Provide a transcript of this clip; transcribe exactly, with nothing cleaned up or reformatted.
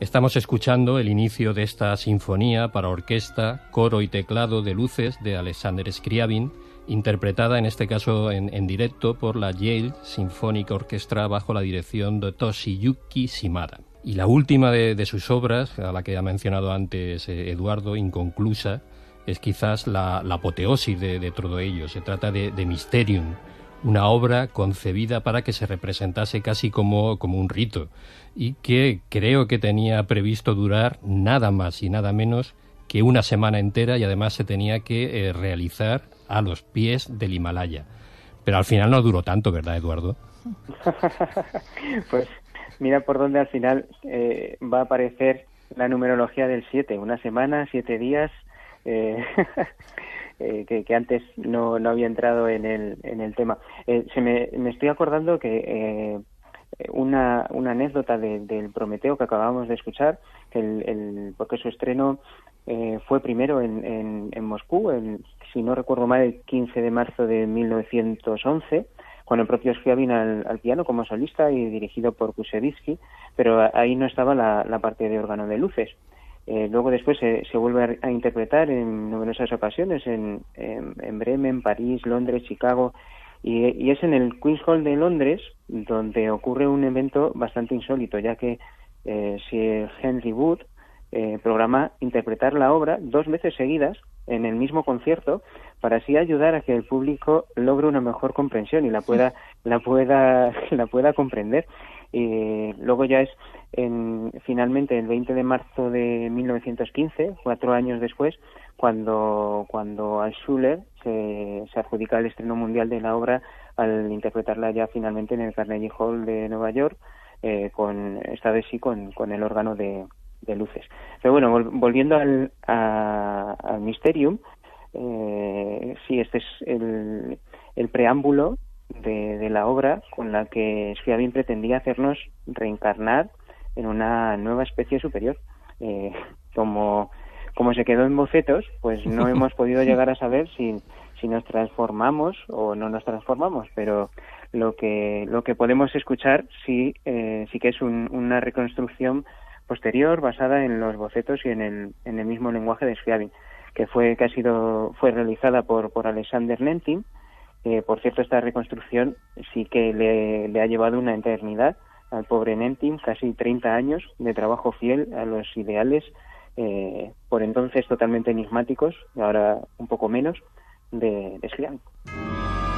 Estamos escuchando el inicio de esta sinfonía para orquesta, coro y teclado de luces de Alexander Scriabin, interpretada en este caso en, en directo por la Yale Symphonic Orchestra bajo la dirección de Toshiyuki Shimada. Y la última de, de sus obras, a la que ha mencionado antes eh, Eduardo, inconclusa, es quizás la, la apoteosis de, de todo ello. Se trata de, de Mysterium, una obra concebida para que se representase casi como, como un rito y que creo que tenía previsto durar nada más y nada menos que una semana entera, y además se tenía que eh, realizar a los pies del Himalaya. Pero al final no duró tanto, ¿verdad, Eduardo? Pues mira por dónde al final eh, va a aparecer la numerología del siete, una semana, siete días, eh, eh, que, que antes no, no había entrado en el, en el tema. Eh, se me, me estoy acordando que eh, una, una anécdota de, del Prometeo que acabábamos de escuchar, que el, el, porque su estreno eh, fue primero en, en, en Moscú, el, si no recuerdo mal, el quince de marzo de mil novecientos once, con el propio Scriabin al, al piano como solista y dirigido por Kusevitsky, pero ahí no estaba la, la parte de órgano de luces. Eh, luego después se, se vuelve a, a interpretar en numerosas ocasiones en, en, en Bremen, París, Londres, Chicago, y, y es en el Queen's Hall de Londres donde ocurre un evento bastante insólito, ya que eh, Sir Henry Wood eh, programa interpretar la obra dos veces seguidas en el mismo concierto para así ayudar a que el público logre una mejor comprensión y la pueda la pueda la pueda comprender. Y luego ya es en, finalmente el veinte de marzo de mil novecientos quince, cuatro años después, cuando cuando Al Schuller se, se adjudica el estreno mundial de la obra al interpretarla ya finalmente en el Carnegie Hall de Nueva York, eh, con esta vez sí con, con el órgano de, de luces. Pero bueno, vol, volviendo al, a, al Mysterium, eh, sí, este es el, el preámbulo de, de la obra con la que Scriabin pretendía hacernos reencarnar en una nueva especie superior. Eh, como, como se quedó en bocetos, pues no hemos podido llegar a saber si, si nos transformamos o no nos transformamos, pero lo que lo que podemos escuchar sí, eh, sí que es un, una reconstrucción posterior basada en los bocetos y en el, en el mismo lenguaje de Scriabin, que fue que ha sido fue realizada por por Alexander Nentin. Eh, por cierto, esta reconstrucción sí que le, le ha llevado una eternidad al pobre Nentin, casi treinta años de trabajo fiel a los ideales, eh, por entonces totalmente enigmáticos, y ahora un poco menos, de, de Scriabin.